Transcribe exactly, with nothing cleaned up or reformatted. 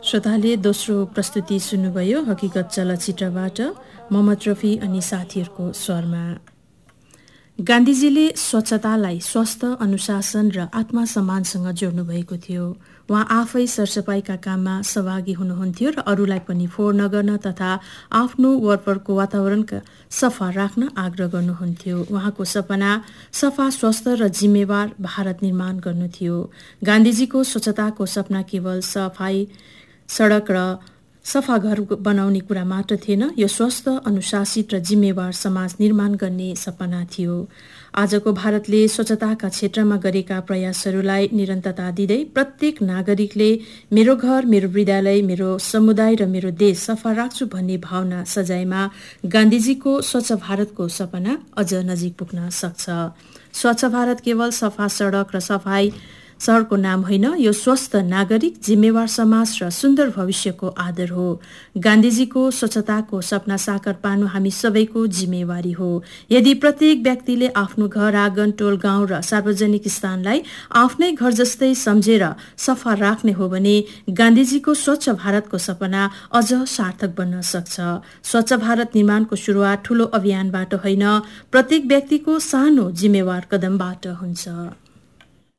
श्रोताले दोस्रो प्रस्तुति सुन्नुभयो हकीकत चलचित्रबाट मोहम्मद रफी अनि साथीहरूको स्वरमा। गान्धीजीले स्वच्छतालाई स्वस्थ अनुशासन र आत्मसम्मानसँग जोड्नु भएको थियो। उहाँ आफै सरसफाइका काममा सहभागी हुनुहुन्थ्यो र अरूलाई पनि फोहोर नगर्न तथा आफ्नो वरपरको वातावरणका सफा राख्न आग्रह गर्नुहुन्थ्यो। उहाँको सपना सफा, स्वस्थ र जिम्मेवार भारत निर्माण गर्नु थियो। गान्धीजीको स्वच्छताको सपना केवल सफाई सडक र सफा घर बनाउने कुरा मात्र थिएन, यो स्वस्थ, अनुशासित र जिम्मेवार समाज निर्माण गर्ने सपना थियो। आजको भारतले स्वच्छताका क्षेत्रमा गरेका प्रयासहरूलाई निरन्तरता दिँदै प्रत्येक नागरिकले मेरो घर, मेरो विद्यालय, मेरो समुदाय र मेरो देश सफा राख्छु भन्ने भावना सजायमा गान्धीजीको स्वच्छ भारतको सपना अझ नजिक पुग्न सक्छ। स्वच्छ भारत केवल सफा सडक र सफाई सहरको नाम होइन, यो स्वस्थ नागरिक, जिम्मेवार समाज र सुन्दर भविष्यको आधार हो। गान्धीजीको स्वच्छताको सपना साकार पार्नु हामी सबैको जिम्मेवारी हो। यदि प्रत्येक व्यक्तिले आफ्नो घर, आँगन, टोल, गाउँ र सार्वजनिक स्थानलाई आफ्नै घर जस्तै सम्झेर सफा राख्ने हो भने गान्धीजीको स्वच्छ भारतको सपना अझ सार्थक बन्न सक्छ। स्वच्छ भारत निर्माणको सुरुवात ठूलो अभियानबाट होइन, प्रत्येक व्यक्तिको सानो जिम्मेवार कदमबाट हुन्छ।